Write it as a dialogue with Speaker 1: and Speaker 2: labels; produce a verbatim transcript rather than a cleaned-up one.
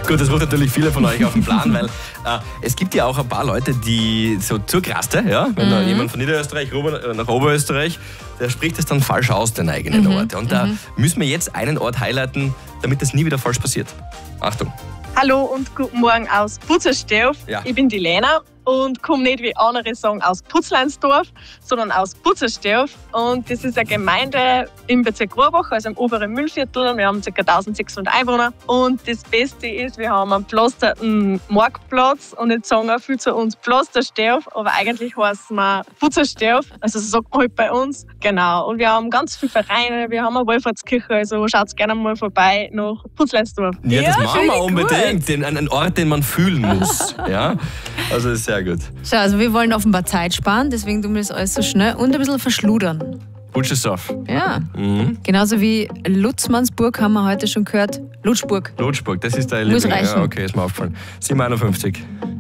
Speaker 1: Gut, das ruft natürlich viele von euch auf den Plan, weil äh, es gibt ja auch ein paar Leute, die so zur Kraste, ja, wenn mhm. da jemand von Niederösterreich rüber nach Oberösterreich, der spricht das dann falsch aus, den eigenen mhm. Ort. Und da mhm. müssen wir jetzt einen Ort highlighten, damit das nie wieder falsch passiert. Achtung.
Speaker 2: Hallo und guten Morgen aus Butzersdorf.
Speaker 1: Ja.
Speaker 2: Ich bin die Lena und komme nicht wie andere sagen aus Putzleinsdorf, sondern aus Butzersdorf. Und das ist eine Gemeinde im Bezirk Rohrbach, also im oberen Mühlviertel. Wir haben ca. eintausendsechshundert Einwohner. Und das Beste ist, wir haben einen pflasterten Marktplatz. Und jetzt sagen auch viele zu uns Pflastersdorf, aber eigentlich heißen wir Butzersdorf. Also so sagt man halt bei uns. Genau. Und wir haben ganz viele Vereine, wir haben eine Wallfahrtskirche, also schaut gerne mal vorbei nach Putzleinsdorf.
Speaker 1: Ja, das
Speaker 3: Ja,
Speaker 1: machen wir unbedingt.
Speaker 3: gut.
Speaker 1: Den, einen Ort, den man fühlen muss. Ja? Also das ist sehr gut.
Speaker 3: Schau, also wir wollen offenbar Zeit sparen, deswegen tun wir das alles so schnell und ein bisschen verschludern.
Speaker 1: Butschersdorf.
Speaker 3: Ja.
Speaker 1: Mhm.
Speaker 3: Genauso wie Lutzmannsburg haben wir heute schon gehört. Lutschburg.
Speaker 1: Lutschburg, das ist der
Speaker 3: Muss
Speaker 1: Liebling.
Speaker 3: reichen.
Speaker 1: Ja, okay, ist mir aufgefallen. siebenundfünfzig.